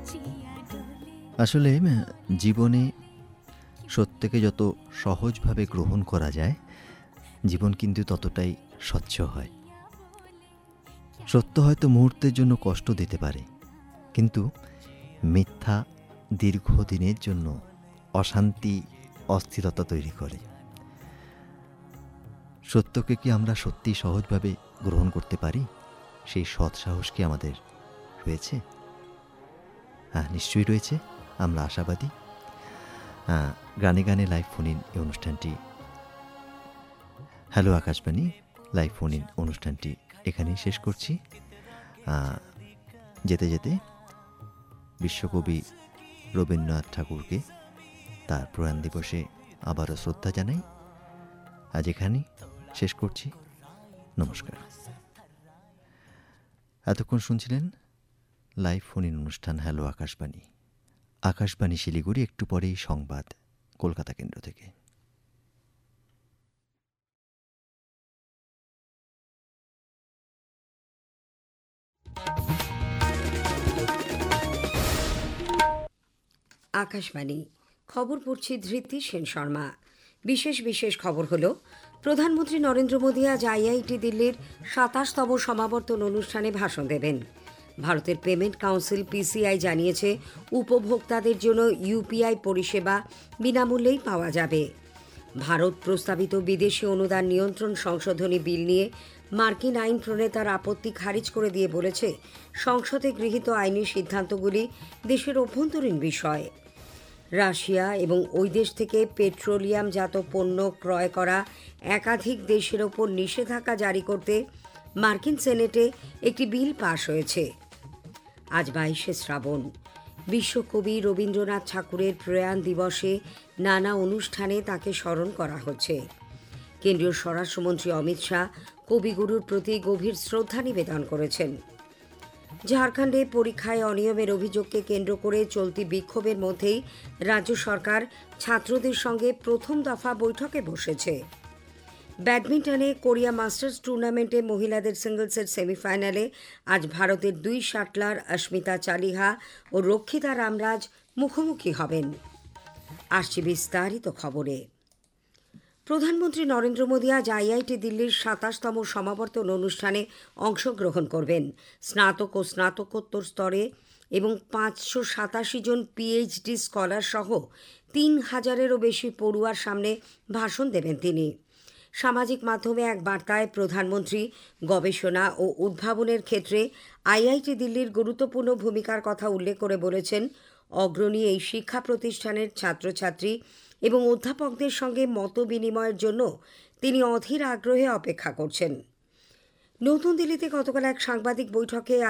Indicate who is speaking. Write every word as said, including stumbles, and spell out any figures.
Speaker 1: আসলে জীবনে সত্যকে যত সহজভাবে গ্রহণ করা যায়, জীবন কিন্তু ততটাই স্বচ্ছ হয়। সত্য হয়তো মুহূর্তের জন্য কষ্ট দিতে পারে, কিন্তু মিথ্যা দীর্ঘদিনের জন্য অশান্তি, অস্থিরতা তৈরি করে। সত্যকে কি আমরা সত্যি সহজভাবে গ্রহণ করতে পারি? সেই সৎ সাহস কি আমাদের রয়েছে? হ্যাঁ, নিশ্চয়ই রয়েছে। আমরা আশাবাদী। গানে গানে লাইভ ফোন ইন এই অনুষ্ঠানটি, hello Akashvani live phone in অনুষ্ঠানটি এখানেই শেষ করছি। যেতে যেতে বিশ্বকবি রবীন্দ্রনাথ ঠাকুরকে তার প্রয়াণ দিবসে আবারও শ্রদ্ধা জানাই। আজ এখানেই শেষ করছি। নমস্কার। এতক্ষণ শুনছিলেন লাইভ ফোন ইন অনুষ্ঠান হ্যালো আকাশবাণী। আকাশবাণী শিলিগুড়ি, একটু পরেই সংবাদ কলকাতা কেন্দ্র থেকে।
Speaker 2: আকাশবাণী খবর পড়ছি ধৃতি সেন শর্মা। বিশেষ বিশেষ খবর হলো, প্রধানমন্ত্রী নরেন্দ্র মোদী আজ আইআইটি দিল্লির সাতাশতম সমাবর্তন অনুষ্ঠানে ভাষণ দেবেন। ভারতের পেমেন্ট কাউন্সিল পিসিআই জানিয়েছে, উপভোক্তাদের জন্য ইউপিআই পরিষেবা বিনামূল্যেই পাওয়া যাবে। ভারত প্রস্তাবিত বিদেশি অনুদান নিয়ন্ত্রণ সংশোধনী বিল নিয়ে মার্কিন আইন প্রণেতার আপত্তি খারিজ করে দিয়ে বলেছে, সংসদে গৃহীত আইনি সিদ্ধান্তগুলি দেশের অভ্যন্তরীণ বিষয়। রাশিয়া এবং ওই দেশ থেকে পেট্রোলিয়ামজাত পণ্য ক্রয় করা একাধিক দেশের ওপর নিষেধাজ্ঞা জারি করতে মার্কিন সেনেটে একটি বিল পাশ হয়েছে। আজ বাইশে শ্রাবণ। বিশ্বকবি রবীন্দ্রনাথ ঠাকুরের প্রয়াণ দিবসে নানা অনুষ্ঠানে তাকে স্মরণ করা হচ্ছে। কেন্দ্রীয় স্বরাষ্ট্রমন্ত্রী অমিত শাহ কবিগুরুর প্রতি গভীর শ্রদ্ধা নিবেদন করেছেন। ঝাড়খণ্ডে পরীক্ষায় অনিয়মের অভিযোগকে কেন্দ্র করে চলতি বিক্ষোভের মধ্যেই রাজ্য সরকার ছাত্রদের সঙ্গে প্রথম দফা বৈঠকে বসেছে। ব্যাডমিন্টনে কোরিয়া মাস্টার্স টুর্নামেন্টে মহিলাদের সিঙ্গলসের সেমিফাইনালে আজ ভারতের দুই শাটলার অস্মিতা চালিহা ও রক্ষিতা রামরাজ মুখোমুখি হবেন। আসছে বিস্তারিত খবরে। প্রধানমন্ত্রী নরেন্দ্র মোদী আজ আইআইটি দিল্লির সাতাশতম সমাবর্তন অনুষ্ঠানে অংশগ্রহণ করবেন। স্নাতক ও স্নাতকোত্তর স্তরে এবং পাঁচশো সাতাশি জন পিএইচডি স্কলার সহ তিন হাজারেরও বেশি পড়ুয়ার সামনে ভাষণ দেবেন তিনি। সামাজিক মাধ্যমে এক বার্তায় প্রধানমন্ত্রী গবেষণা ও উদ্ভাবনের ক্ষেত্রে আইআইটি দিল্লির গুরুত্বপূর্ণ ভূমিকার কথা উল্লেখ করে বলেছেন, অগ্রণী এই শিক্ষা প্রতিষ্ঠানের ছাত্রছাত্রী এবং অধ্যাপকদের সঙ্গে মত বিনিময়ের জন্য তিনি অধীর আগ্রহে অপেক্ষা করছেন। নতুন দিল্লিতে গতকাল এক সাংবাদিক বৈঠকে